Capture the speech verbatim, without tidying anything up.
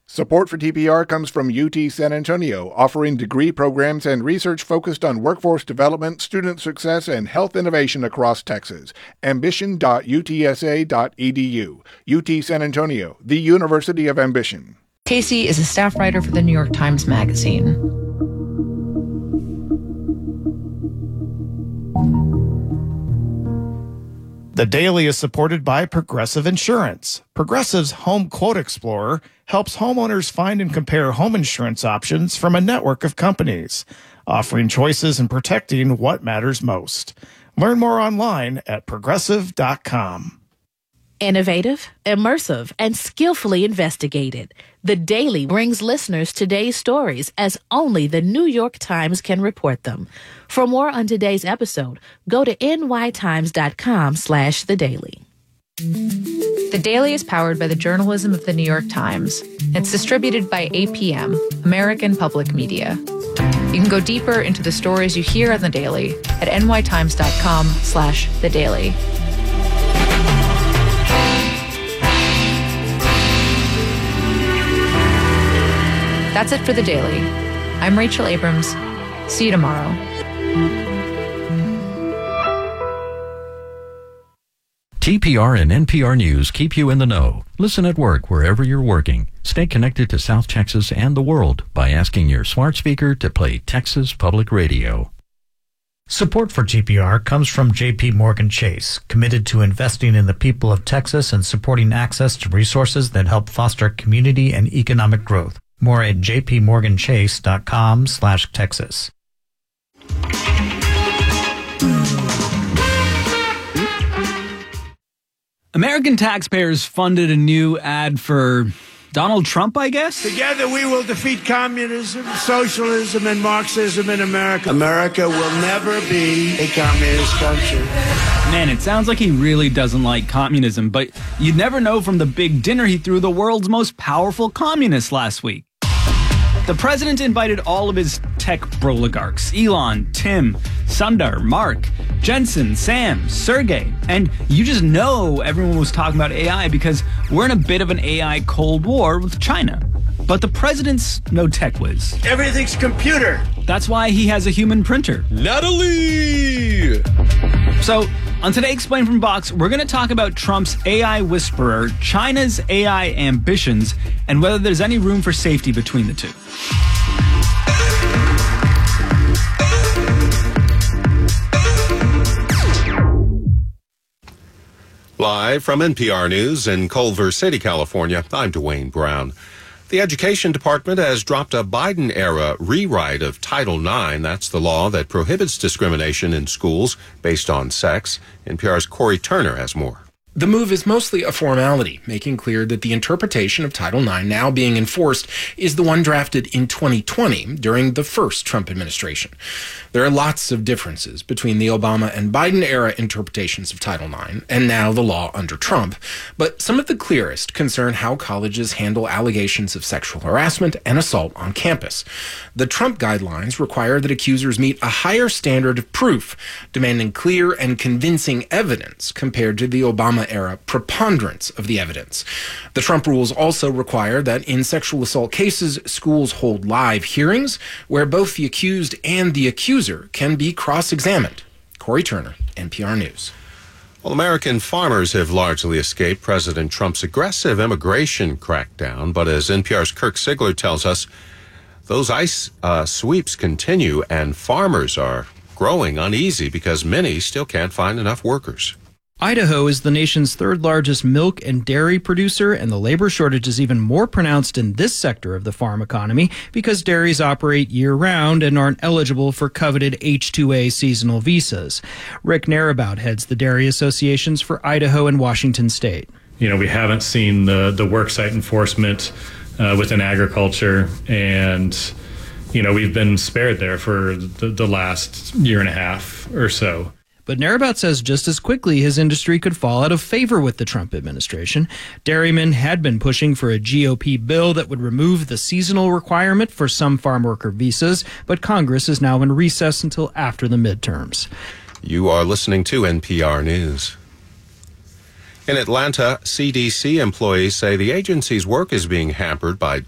Support for T P R comes from U T San Antonio, offering degree programs and research focused on workforce development, student success, and health innovation across Texas. ambition dot u t s a dot e d u. U T San Antonio, the University of Ambition. Casey is a staff writer for the New York Times Magazine. The Daily is supported by Progressive Insurance. Progressive's Home Quote Explorer helps homeowners find and compare home insurance options from a network of companies, offering choices and protecting what matters most. Learn more online at progressive dot com. Innovative, immersive, and skillfully investigated. The Daily brings listeners today's stories as only the New York Times can report them. For more on today's episode, go to n y times dot com slash the daily. The Daily is powered by the journalism of the New York Times. It's distributed by A P M, American Public Media. You can go deeper into the stories you hear on The Daily at n y times dot com slash the daily. That's it for The Daily. I'm Rachel Abrams. See you tomorrow. T P R and N P R News keep you in the know. Listen at work wherever you're working. Stay connected to South Texas and the world by asking your smart speaker to play Texas Public Radio. Support for T P R comes from J P Morgan Chase, committed to investing in the people of Texas and supporting access to resources that help foster community and economic growth. More at j p morgan chase dot com slash Texas. American taxpayers funded a new ad for Donald Trump, I guess? Together we will defeat communism, socialism, and Marxism in America. America will never be a communist country. Man, it sounds like he really doesn't like communism, but you'd never know from the big dinner he threw the world's most powerful communists last week. The president invited all of his tech oligarchs, Elon, Tim, Sundar, Mark, Jensen, Sam, Sergey, and you just know everyone was talking about A I because we're in a bit of an A I Cold War with China. But the president's no tech whiz. Everything's computer. That's why he has a human printer. Natalie! So, on Today Explained from Vox, we're going to talk about Trump's A I whisperer, China's A I ambitions, and whether there's any room for safety between the two. Live from N P R News in Culver City, California, I'm Dwayne Brown. The Education Department has dropped a Biden-era rewrite of Title nine. That's the law that prohibits discrimination in schools based on sex. N P R's Corey Turner has more. The move is mostly a formality, making clear that the interpretation of Title nine now being enforced is the one drafted in twenty twenty during the first Trump administration. There are lots of differences between the Obama and Biden-era interpretations of Title nine and now the law under Trump, but some of the clearest concern how colleges handle allegations of sexual harassment and assault on campus. The Trump guidelines require that accusers meet a higher standard of proof, demanding clear and convincing evidence compared to the Obama-era preponderance of the evidence. The Trump rules also require that in sexual assault cases, schools hold live hearings where both the accused and the accuser can be cross-examined. Corey Turner, N P R News. Well, American farmers have largely escaped President Trump's aggressive immigration crackdown, but as N P R's Kirk Sigler tells us, those ice uh, sweeps continue and farmers are growing uneasy because many still can't find enough workers. Idaho is the nation's third largest milk and dairy producer, and the labor shortage is even more pronounced in this sector of the farm economy because dairies operate year-round and aren't eligible for coveted H two A seasonal visas. Rick Narabout heads the dairy associations for Idaho and Washington State. You know, we haven't seen the, the worksite enforcement uh, within agriculture, and, you know, we've been spared there for the, the last year and a half or so. But Narabout says just as quickly his industry could fall out of favor with the Trump administration. Dairymen had been pushing for a G O P bill that would remove the seasonal requirement for some farm worker visas, but Congress is now in recess until after the midterms. You are listening to N P R News. In Atlanta, C D C employees say the agency's work is being hampered by